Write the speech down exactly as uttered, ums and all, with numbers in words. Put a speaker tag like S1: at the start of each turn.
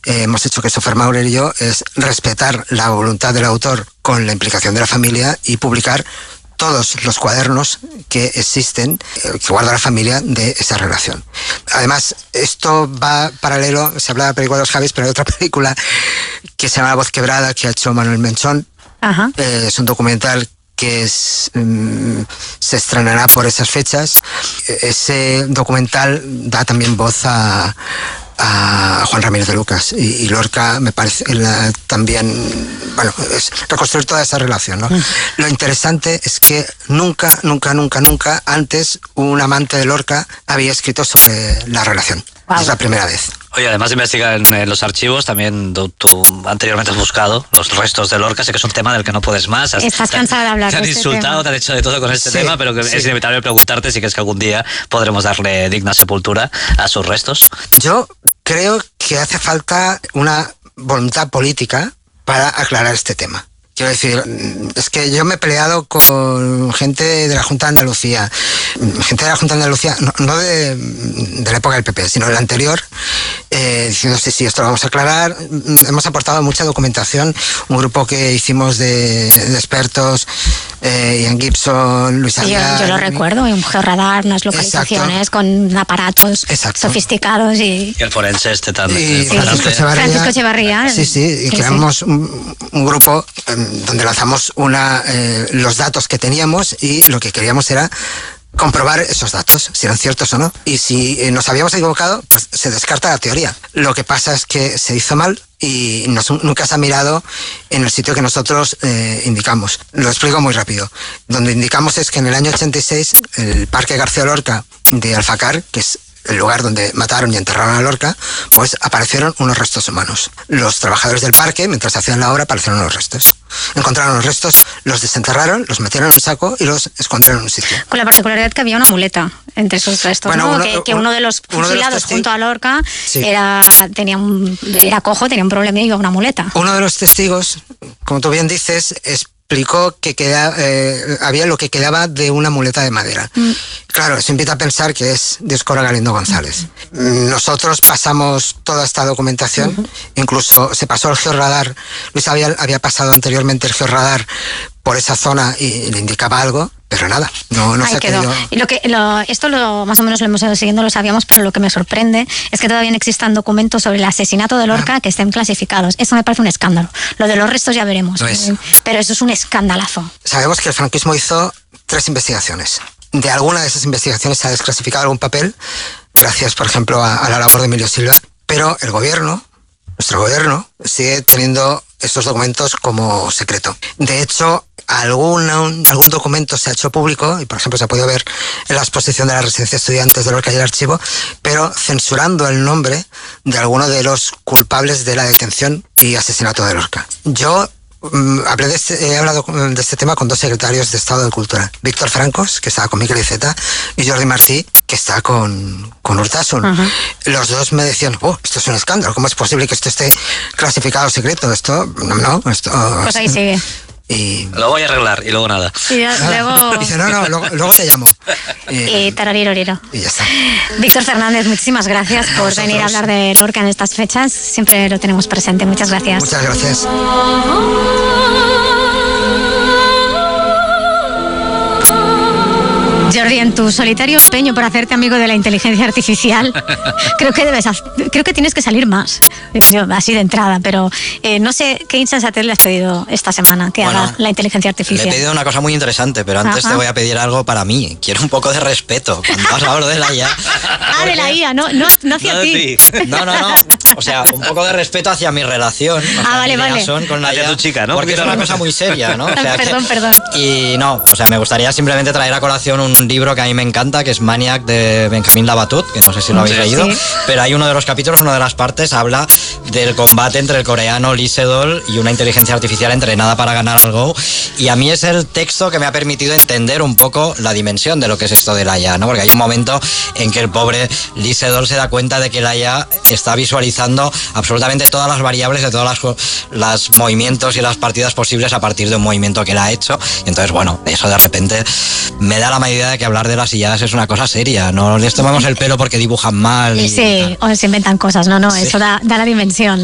S1: eh, hemos hecho Christopher Maurer y yo es respetar la voluntad del autor con la implicación de la familia y publicar todos los cuadernos que existen, eh, que guarda la familia de esa relación. Además, esto va paralelo, se habla de la película de los Javis, pero hay otra película que se llama La voz quebrada, que ha hecho Manuel Menchón. Ajá. Eh, es un documental que es, um, se estrenará por esas fechas. Ese documental da también voz a, a Juan Ramírez de Lucas y, y Lorca me parece la, también, bueno, es reconstruir toda esa relación, ¿no? Mm. Lo interesante es que nunca, nunca, nunca, nunca antes un amante de Lorca había escrito sobre la relación. Wow. Es la primera vez.
S2: Oye, además de investigar en, en los archivos, también tú, tú anteriormente has buscado los restos de Lorca, sé que es un tema del que no puedes más. Has,
S3: Estás cansada de hablar
S2: de este tema. Te han insultado, te han hecho de todo con este sí, tema, pero que sí. Es inevitable preguntarte si crees que algún día podremos darle digna sepultura a sus restos.
S1: Yo creo que hace falta una voluntad política para aclarar este tema. Quiero decir, es que yo me he peleado con gente de la Junta de Andalucía, gente de la Junta de Andalucía, no, no de, de la época del P P, sino de la anterior, eh, diciendo sí, sí, esto lo vamos a aclarar. Hemos aportado mucha documentación, un grupo que hicimos de, de expertos, eh, Ian Gibson, Luis Aguilar.
S3: Yo, yo lo recuerdo, un georradar, unas localizaciones. Exacto. Con aparatos Exacto. sofisticados. Y,
S2: y el forense este también.
S1: Y
S2: sí,
S1: Francisco Echevarría.
S3: Francisco Echevarría.
S1: Sí, sí, y creamos sí. un, un grupo donde lanzamos una, eh, los datos que teníamos y lo que queríamos era comprobar esos datos, si eran ciertos o no. Y si eh, nos habíamos equivocado, pues se descarta la teoría. Lo que pasa es que se hizo mal y nos, nunca se ha mirado en el sitio que nosotros eh, indicamos. Lo explico muy rápido. Donde indicamos es que en el año ochenta y seis el Parque García Lorca de Alfacar, que es el lugar donde mataron y enterraron a Lorca, pues aparecieron unos restos humanos. Los trabajadores del parque, mientras hacían la obra, aparecieron los restos. Encontraron los restos, los desenterraron, los metieron en un saco y los escondieron en un sitio.
S3: Con la particularidad que había una muleta entre esos restos, bueno, ¿no? Uno, que, que uno de los fusilados junto a Lorca sí. era, tenía un, era cojo, tenía un problema y iba una muleta.
S1: Uno de los testigos, como tú bien dices, es explicó que queda, eh, había lo que quedaba de una muleta de madera. Mm. Claro, eso invita a pensar que es Dioscoro Galindo González. Mm. Nosotros pasamos toda esta documentación, mm-hmm. incluso se pasó el georradar. Luis había, había pasado anteriormente el georradar por esa zona y le indicaba algo, pero nada, no, no se ha quedó.
S3: Y lo que, lo, esto lo, más o menos lo hemos ido siguiendo, lo sabíamos, pero lo que me sorprende es que todavía no existan documentos sobre el asesinato de Lorca ah. que estén clasificados. Eso me parece un escándalo. Lo de los restos ya veremos, no es. Pero eso es un escandalazo.
S1: Sabemos que el franquismo hizo tres investigaciones. De alguna de esas investigaciones se ha desclasificado algún papel, gracias, por ejemplo, a, a la labor de Emilio Silva, pero el gobierno, nuestro gobierno, sigue teniendo estos documentos como secreto. De hecho, algún, algún documento se ha hecho público, y por ejemplo se ha podido ver en la exposición de la residencia de estudiantes de Lorca y el archivo, pero censurando el nombre de alguno de los culpables de la detención y asesinato de Lorca. Yo mm, hablé de este, he hablado de este tema con dos secretarios de Estado de Cultura, Víctor Francos, que estaba con Miquel Iceta, y Jordi Martí, que está con, con Urtasun. Uh-huh. Los dos me decían, oh, esto es un escándalo, ¿cómo es posible que esto esté clasificado secreto? Esto, no, no, esto...
S3: Pues ahí sigue.
S1: Y...
S2: Lo voy a arreglar y luego nada.
S3: Y ya, luego...
S1: Dice, no, no, luego, luego te llamo.
S3: Y, y tarariroriro.
S1: Y ya está.
S3: Víctor Fernández, muchísimas gracias por Nosotros. venir a hablar de Lorca en estas fechas. Siempre lo tenemos presente. Muchas gracias.
S1: Muchas gracias.
S3: Jordi, en tu solitario empeño por hacerte amigo de la inteligencia artificial, creo que debes, creo que tienes que salir más, yo, así de entrada, pero eh, no sé qué insensatez le has pedido esta semana que bueno, haga la inteligencia artificial.
S4: Le he pedido una cosa muy interesante, pero antes Ajá. te voy a pedir algo para mí. Quiero un poco de respeto cuando vas a hablar de la I A.
S3: Ah, porque... de la I A, no, no, no hacia
S2: no
S3: ti.
S2: ti.
S4: No, no, no. O sea, un poco de respeto hacia mi relación.
S3: Ah, vale, vale.
S4: Con la I A,
S2: hacia tu chica, ¿no?
S4: Porque es una cosa muy seria, ¿no? O sea,
S3: perdón,
S4: que...
S3: perdón.
S4: Y no, o sea, me gustaría simplemente traer a colación un libro que a mí me encanta, que es Maniac de Benjamín Labatut, que no sé si lo habéis sí, leído, sí. pero hay uno de los capítulos, una de las partes, habla del combate entre el coreano Lee Sedol y una inteligencia artificial entrenada para ganar al Go, y a mí es el texto que me ha permitido entender un poco la dimensión de lo que es esto de la I A, ¿no? Porque hay un momento en que el pobre Lee Sedol se da cuenta de que la I A está visualizando absolutamente todas las variables de todos los las movimientos y las partidas posibles a partir de un movimiento que él ha hecho, y entonces, bueno, eso de repente me da la medida de que hablar de las I As es una cosa seria, no les tomamos el pelo porque dibujan mal.
S3: Y... Sí, o se inventan cosas, no, no, sí. Eso da, da la dimensión.